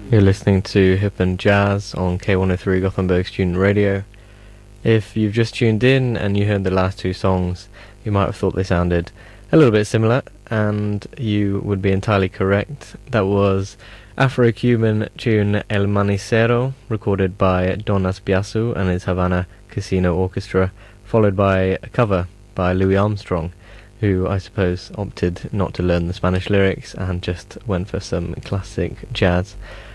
You're listening to Hip and Jazz on K103 Gothenburg Student Radio. If you've just tuned in and you heard the last two songs, you might have thought they sounded a little bit similar, and you would be entirely correct. That was Afro-Cuban tune El Manicero, recorded by Don Aspiazu and his Havana Casino Orchestra, followed by a cover by Louis Armstrong, who I suppose opted not to learn the Spanish lyrics and just went for some classic jazz.